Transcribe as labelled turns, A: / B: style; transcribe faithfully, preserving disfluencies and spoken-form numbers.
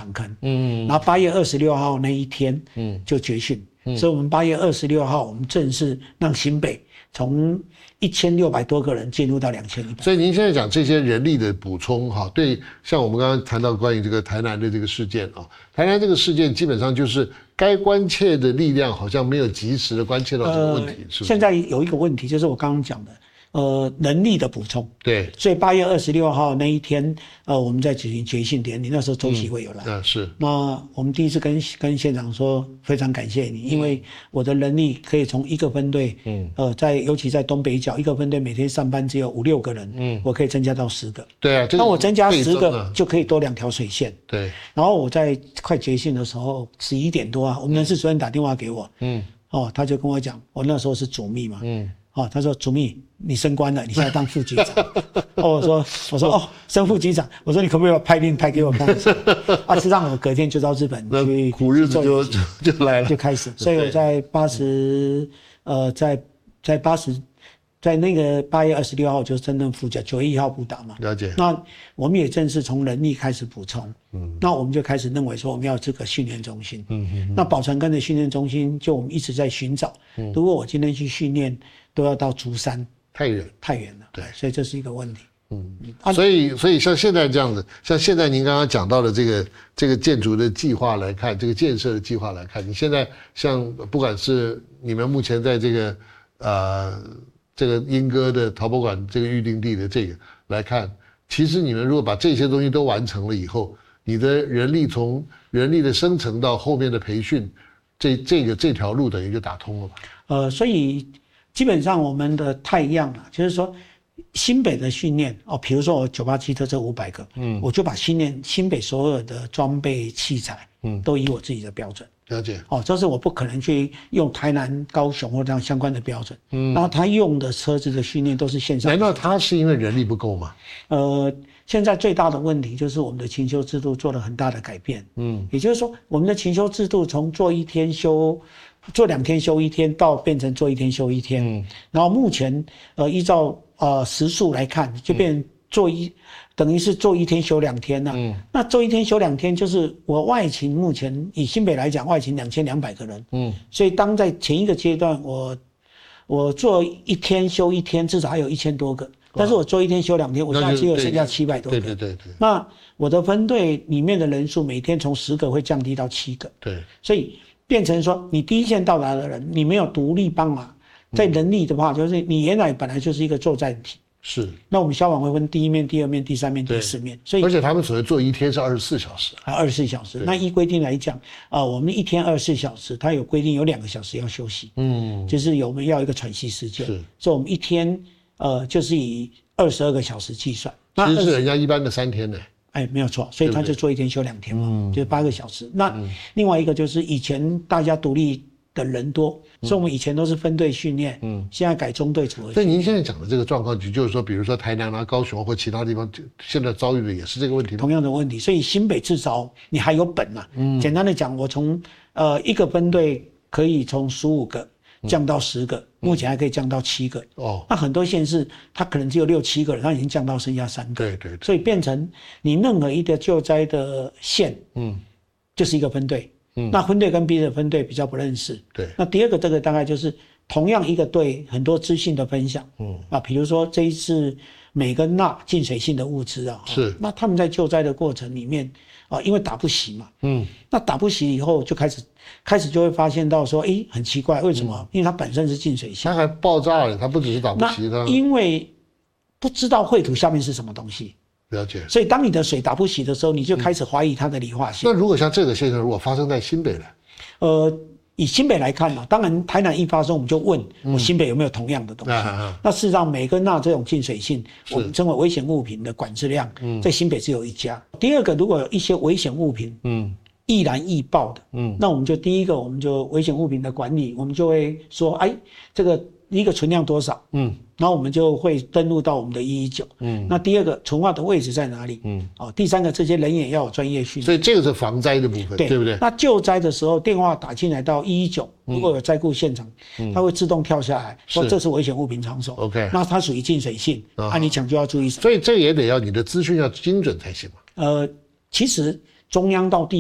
A: 场坑，嗯，然后八月二十六号那一天，嗯，就决训，嗯，所以我们八月二十六号我们正式让新北从一千六百多个人进入到两千一百。
B: 所以您现在讲这些人力的补充，哈，对，像我们刚刚谈到关于这个台南的这个事件啊，台南这个事件基本上就是该关切的力量好像没有及时的关切到这个问题，呃、是不是？
A: 现在有一个问题就是我刚刚讲的。呃，人力的补充，
B: 对，
A: 所以八月二十六号那一天，呃，我们在举行决训典礼，那时候周习会有来，
B: 嗯，啊是。
A: 那我们第一次跟跟县长说，非常感谢你，因为我的人力可以从一个分队，嗯，呃，在尤其在东北角，一个分队每天上班只有五六个人，嗯，我可以增加到十个，
B: 对啊，
A: 那我增加十个就可以多两条水线，
B: 对。
A: 然后我在快决训的时候，十一点多啊，我们人事主任打电话给我，嗯，哦，他就跟我讲，我那时候是主秘嘛，嗯。哦，他说：“主秘，你升官了，你现在当副局长。”哦，我说：“我说哦，升副局长。”我说：“你可不可以把派令拍给我看？”啊，是让我隔天就到日本去，
B: 苦日子就就就来了，
A: 就开始。所以我在八十，呃，在在八十，在那个八月二十六号就是真正副局，九月一号补打嘛。
B: 了解。
A: 那我们也正式从人力开始补充，嗯，那我们就开始认为说我们要这个训练中心，嗯嗯。那宝船根的训练中心，就我们一直在寻找。嗯，如果我今天去训练。都要到竹山，
B: 太远
A: 太远了，对，所以这是一个问题。
B: 嗯，啊、所以所以像现在这样子，像现在您刚刚讲到的这个这个建筑的计划来看，这个建设的计划来看，你现在像不管是你们目前在这个呃这个莺歌的陶博馆这个预定地的这个来看，其实你们如果把这些东西都完成了以后，你的人力从人力的生成到后面的培训，这这个这条路等于就打通了吧？
A: 呃，所以基本上我们的太阳啊，就是说新北的训练哦，比如说我九八七特这五百个，嗯，我就把新练新北所有的装备器材，嗯，都以我自己的标准。
B: 了解。
A: 哦，这是我不可能去用台南、高雄或这样相关的标准。嗯，然后他用的车子的训练都是线上。
B: 难道他是因为人力不够吗？
A: 呃，现在最大的问题就是我们的勤修制度做了很大的改变。嗯，也就是说，我们的勤修制度从做一天休。做两天休一天，到变成做一天休一天，嗯，然后目前呃依照呃时数来看，就变成做一、嗯、等于是做一天休两天了、啊。嗯，那做一天休两天，就是我外勤目前以新北来讲，外勤两千两百个人，嗯，所以当在前一个阶段，我我做一天休一天，至少还有一千多个，但是我做一天休两天，我现在只有剩下七百多个。
B: 对对对对。
A: 那我的分队里面的人数每天从十个会降低到七个。
B: 对，
A: 所以。变成说，你第一线到达的人，你没有独立帮忙，在人力的话，就是你原来本来就是一个作战体。
B: 是。
A: 那我们消防会分第一面、第二面、第三面、第四面，所以
B: 而且他们所谓做一天是二十四小时，
A: 啊，二十四小时。那依规定来讲，啊、呃，我们一天二十四小时，它有规定有两个小时要休息，嗯，就是有我们要一个喘息时间，是，所以我们一天呃就是以二十二个小时计算。
B: 其实是人家一般的三天呢。
A: 哎，没有错，所以他就做一天休两天嘛，嗯、就是八个小时。那、嗯、另外一个就是以前大家独立的人多，嗯、所以我们以前都是分队训练，嗯，现在改中队组合。
B: 所以您现在讲的这个状况，就是说，比如说台南啊、高雄或其他地方，现在遭遇的也是这个问题吗？
A: 同样的问题，所以新北至少你还有本嘛。嗯，简单的讲，我从呃一个分队可以从十五个降到十个。嗯，目前还可以降到七个哦，那很多县市它可能只有六七个人，它已经降到剩下三个。
B: 对 对, 对，
A: 所以变成你任何一个救灾的县，嗯，就是一个分队，嗯，那分队跟别的分队比较不认识。
B: 对，
A: 那第二个这个大概就是同样一个队很多资讯的分享，嗯啊，比如说这一次镁跟钠进水性的物资啊，
B: 是，
A: 那他们在救灾的过程里面啊，因为打不熄嘛，嗯，那打不熄以后就开始。开始就会发现到说，哎，很奇怪，为什么？嗯、因为它本身是进水性，
B: 它还爆炸了，它不只是打不熄，它
A: 因为不知道绘图下面是什么东西。
B: 了解。
A: 所以当你的水打不熄的时候，你就开始怀疑它的理化性。
B: 嗯、那如果像这个现象，如果发生在新北呢？
A: 呃，以新北来看呢、啊，当然台南一发生，我们就问我新北有没有同样的东西。嗯啊、那事实上，镁跟钠这种进水性，我们称为危险物品的管制量，嗯、在新北只有一家。第二个，如果有一些危险物品，嗯。易燃易爆的，嗯，那我们就第一个，我们就危险物品的管理，我们就会说，哎，这个一个存量多少，嗯，然后我们就会登录到我们的一一九，嗯，那第二个存化的位置在哪里，嗯，哦，第三个这些人也要有专业训练，
B: 所以这个是防灾的部分，对，对不对？
A: 那救灾的时候，电话打进来到一一九，如果有灾故现场，嗯，它会自动跳下来，说这是危险物品场所
B: ，OK， 那
A: 它属于进水性，啊，你抢救要注意什么？
B: 所以这也得要你的资讯要精准才行嘛。
A: 呃，其实中央到地